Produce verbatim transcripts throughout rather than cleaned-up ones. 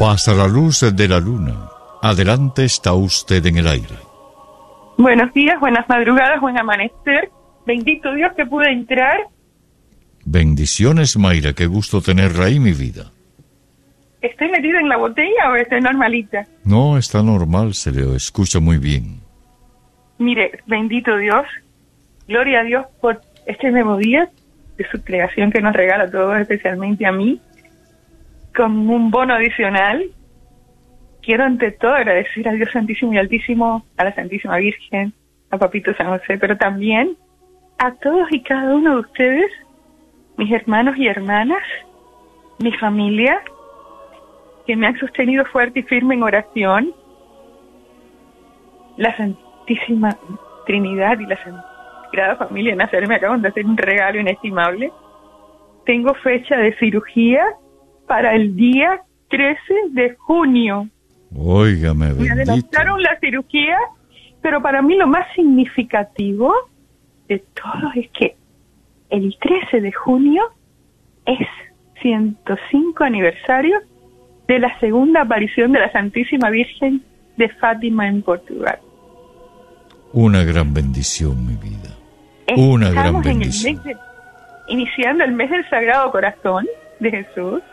Pasa la luz de la luna. Adelante, está usted en el aire. Buenos días, buenas madrugadas, buen amanecer. Bendito Dios que pude entrar. Bendiciones, Mayra, qué gusto tenerla ahí, mi vida. ¿Estoy metida en la botella o estoy normalita? No, está normal, se le escucha muy bien. Mire, bendito Dios, gloria a Dios por este nuevo día de su creación que nos regala a todos, especialmente a mí, con un bono adicional. Quiero ante todo agradecer a Dios Santísimo y Altísimo, a la Santísima Virgen, a Papito San José, pero también a todos y cada uno de ustedes, mis hermanos y hermanas, mi familia, que me han sostenido fuerte y firme en oración, la Santísima Trinidad y la Sagrada Familia de Nazaret me acaban de hacer un regalo inestimable. Tengo fecha de cirugía para el día trece de junio. Óigame, bendito. Me adelantaron la cirugía, pero para mí lo más significativo de todo es que el trece de junio es ciento cinco aniversario de la segunda aparición de la Santísima Virgen de Fátima en Portugal. Una gran bendición, mi vida. Una Estamos gran bendición. En el mes de, iniciando el mes del Sagrado Corazón de Jesús.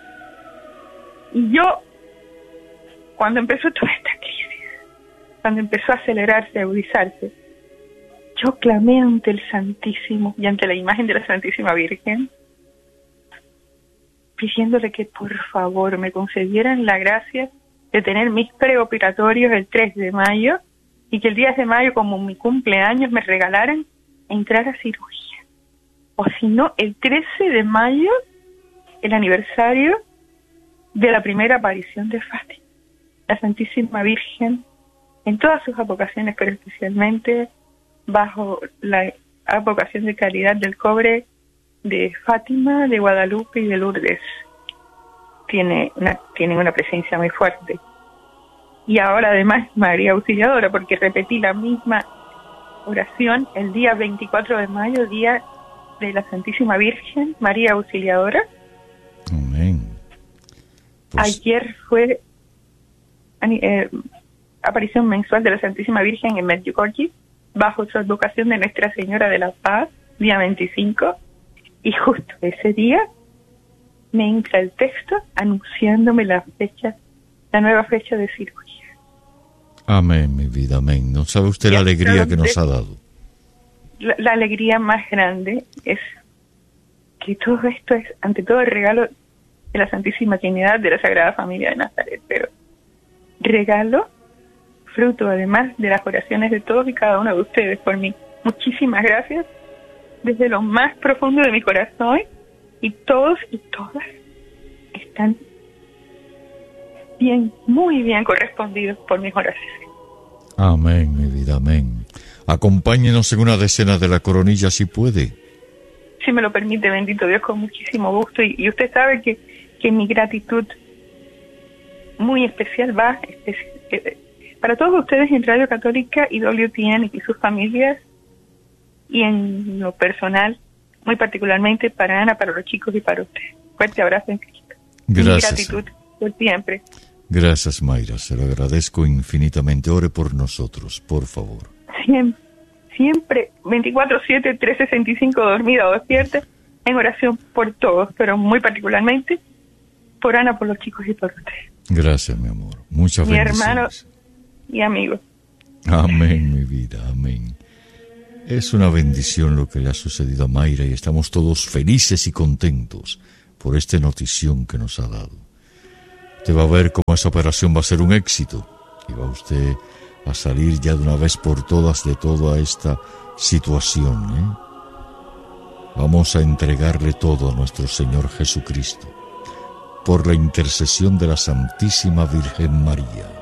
Y yo, cuando empezó toda esta crisis, cuando empezó a acelerarse, a agudizarse, yo clamé ante el Santísimo y ante la imagen de la Santísima Virgen, pidiéndole que por favor me concedieran la gracia de tener mis preoperatorios el tres de mayo y que el diez de mayo, como mi cumpleaños, me regalaran entrar a cirugía. O si no, el trece de mayo, el aniversario de la primera aparición de Fátima, la Santísima Virgen, en todas sus advocaciones, pero especialmente bajo la advocación de caridad del cobre de Fátima, de Guadalupe y de Lourdes. Tiene una, tienen una presencia muy fuerte. Y ahora además María Auxiliadora, porque repetí la misma oración el día veinticuatro de mayo, día de la Santísima Virgen, María Auxiliadora. Amén. Pues... Ayer fue eh, aparición mensual de la Santísima Virgen en Medjugorje, bajo su advocación de Nuestra Señora de la Paz, día veinticinco, y justo ese día me entra el texto anunciándome la fecha, la nueva fecha de cirugía. Amén, mi vida, amén. No sabe usted la alegría que nos ha dado. La, la alegría más grande es que todo esto es, ante todo, el regalo de la Santísima Trinidad, de la Sagrada Familia de Nazaret, pero regalo fruto además de las oraciones de todos y cada uno de ustedes por mí. Muchísimas gracias desde lo más profundo de mi corazón, y todos y todas están bien, muy bien correspondidos por mis oraciones. Amén, mi vida, amén. Acompáñenos en una decena de la coronilla si puede. Si me lo permite, bendito Dios, con muchísimo gusto. Y, y usted sabe que, que mi gratitud muy especial va especi- eh, para todos ustedes en Radio Católica y W T N y sus familias, y en lo personal, muy particularmente para Ana, para los chicos y para usted. Fuerte abrazo en Cristo. Gracias. Mi gratitud por siempre. Gracias, Mayra, se lo agradezco infinitamente. Ore por nosotros, por favor. Siempre, siempre, veinticuatro siete, trescientos sesenta y cinco, dormida o despierta, en oración por todos, pero muy particularmente por Ana, por los chicos y por usted. Gracias, mi amor. Muchas mi bendiciones. hermano y amigo. Amén, mi vida, amén. Es una bendición lo que le ha sucedido a Mayra y estamos todos felices y contentos por esta notición que nos ha dado. Usted va a ver cómo esa operación va a ser un éxito y va usted a salir ya de una vez por todas de toda esta situación, ¿eh? Vamos a entregarle todo a nuestro Señor Jesucristo por la intercesión de la Santísima Virgen María.